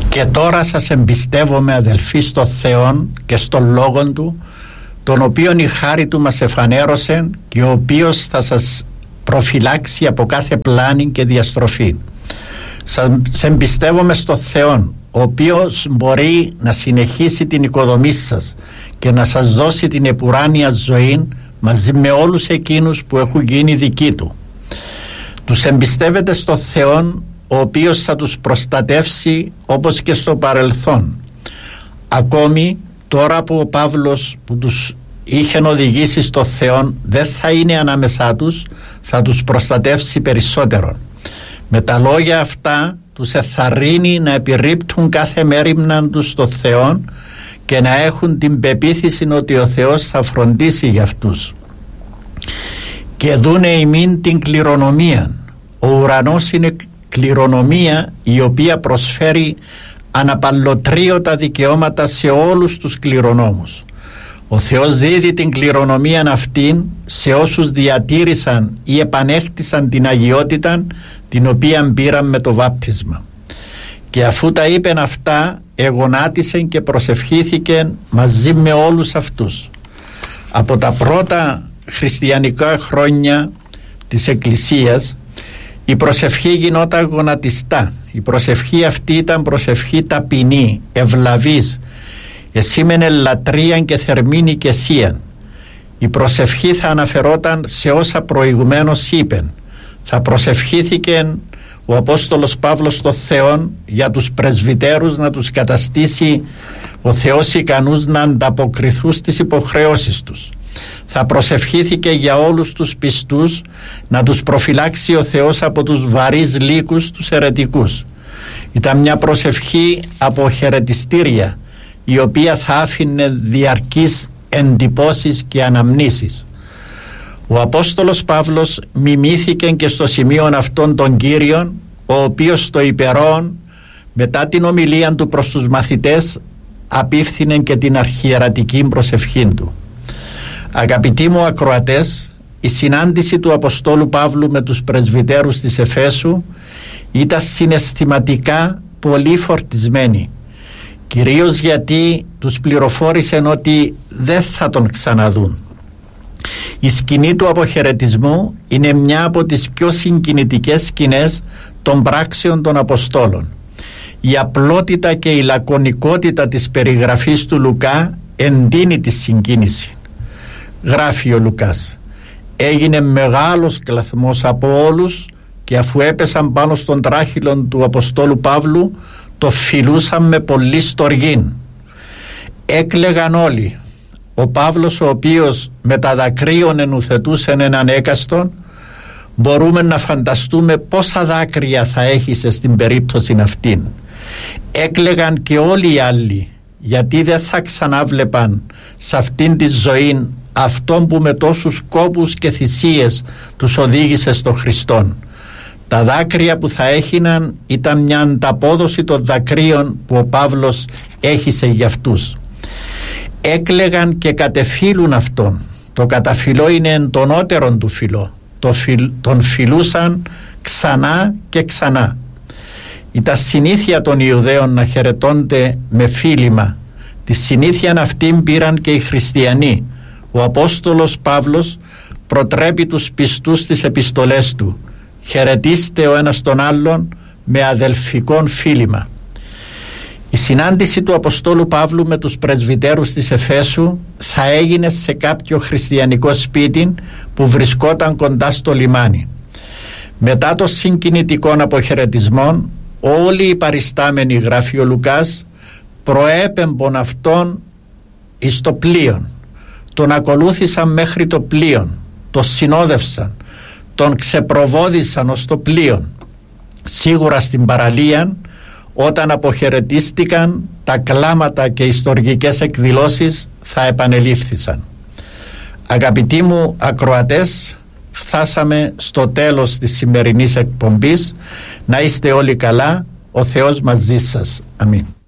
Και τώρα σας εμπιστεύομαι, αδελφοί, στο Θεόν και στον Λόγον Του, τον οποίον η χάρη Του μας εφανέρωσε και ο οποίος θα σας προφυλάξει από κάθε πλάνη και διαστροφή. Σας εμπιστεύομαι στο Θεόν, ο οποίος μπορεί να συνεχίσει την οικοδομή σας και να σας δώσει την επουράνια ζωή μαζί με όλους εκείνους που έχουν γίνει δικοί Του. Τους εμπιστεύεται στο Θεόν, ο οποίος θα τους προστατεύσει όπως και στο παρελθόν. Ακόμη τώρα που ο Παύλος που τους είχε οδηγήσει στο Θεόν δεν θα είναι ανάμεσά τους, θα τους προστατεύσει περισσότερο. Με τα λόγια αυτά τους εθαρρύνει να επιρρύπτουν κάθε μέριμναν τους στο Θεό και να έχουν την πεποίθηση ότι ο Θεός θα φροντίσει για αυτούς. Και δούνε ημίν την κληρονομία. Ο ουρανός είναι κληρονομία η οποία προσφέρει αναπαλωτρίωτα δικαιώματα σε όλους τους κληρονόμους. Ο Θεός δίδει την κληρονομία αυτήν σε όσους διατήρησαν ή επανέχτησαν την αγιότητα την οποία πήραν με το βάπτισμα. Και αφού τα είπεν αυτά, εγονάτισε και προσευχήθηκε μαζί με όλους αυτούς. Από τα πρώτα χριστιανικά χρόνια της Εκκλησίας η προσευχή γινόταν γονατιστά. Η προσευχή αυτή ήταν προσευχή ταπεινή, ευλαβής, εσήμενε λατρείαν και θερμήν οικεσίαν. Η προσευχή θα αναφερόταν σε όσα προηγουμένως είπεν. Θα προσευχήθηκε ο Απόστολος Παύλος στο Θεόν για τους πρεσβυτέρους να τους καταστήσει ο Θεός ικανούς να ανταποκριθούν στις υποχρεώσεις τους. Θα προσευχήθηκε για όλους τους πιστούς να τους προφυλάξει ο Θεός από τους βαρύς λύκους τους αιρετικούς. Ήταν μια προσευχή από χαιρετιστήρια η οποία θα άφηνε διαρκείς εντυπώσεις και αναμνήσεις. Ο Απόστολος Παύλος μιμήθηκε και στο σημείο αυτόν τον Κύριον, ο οποίος στο υπερόν μετά την ομιλία του προς τους μαθητές απίφθινε και την αρχιερατική προσευχή του. Αγαπητοί μου ακροατές, η συνάντηση του Αποστόλου Παύλου με τους πρεσβυτέρους της Εφέσου ήταν συναισθηματικά πολύ φορτισμένη, κυρίως γιατί τους πληροφόρησαν ότι δεν θα τον ξαναδούν. Η σκηνή του αποχαιρετισμού είναι μια από τις πιο συγκινητικές σκηνές των πράξεων των Αποστόλων. Η απλότητα και η λακωνικότητα της περιγραφής του Λουκά εντείνει τη συγκίνηση. Γράφει ο Λουκάς: έγινε μεγάλος κλαθμός από όλους και αφού έπεσαν πάνω στον τράχυλον του Αποστόλου Παύλου το φιλούσαν με πολλή στοργήν. Έκλαιγαν όλοι. Ο Παύλος, ο οποίος με τα δακρύων ενουθετούσε έναν έκαστον, μπορούμε να φανταστούμε πόσα δάκρυα θα έχησε στην περίπτωση αυτήν. Έκλαιγαν και όλοι οι άλλοι, γιατί δεν θα ξανάβλεπαν σε αυτήν τη ζωή αυτόν που με τόσους κόπους και θυσίες τους οδήγησε στο Χριστόν. Τα δάκρυα που θα έχιναν ήταν μια ανταπόδοση των δακρύων που ο Παύλος έχισε για αυτούς. Έκλαιγαν και κατεφύλουν αυτόν. Το καταφυλό είναι εντονότερον του φυλό. Τον φιλούσαν ξανά και ξανά. Ήταν συνήθεια των Ιουδαίων να χαιρετώνται με φίλημα. Τη συνήθεια αυτήν πήραν και οι χριστιανοί. Ο Απόστολος Παύλος προτρέπει τους πιστούς στις επιστολές του: χαιρετίστε ο ένας τον άλλον με αδελφικόν φίλημα. Η συνάντηση του Αποστόλου Παύλου με τους πρεσβυτέρους της Εφέσου θα έγινε σε κάποιο χριστιανικό σπίτι που βρισκόταν κοντά στο λιμάνι. Μετά το συγκινητικό αποχαιρετισμό, όλοι οι παριστάμενοι, γράφει ο Λουκάς, προέπεμπον αυτόν εις το πλοίον. Τον ακολούθησαν μέχρι το πλοίον, το συνόδευσαν, τον ξεπροβόδησαν ως το πλοίον. Σίγουρα στην παραλία, όταν αποχαιρετίστηκαν, τα κλάματα και οι στοργικές εκδηλώσεις θα επανελήφθησαν. Αγαπητοί μου ακροατές, φτάσαμε στο τέλος της σημερινής εκπομπής. Να είστε όλοι καλά, ο Θεός μαζί σας. Αμήν.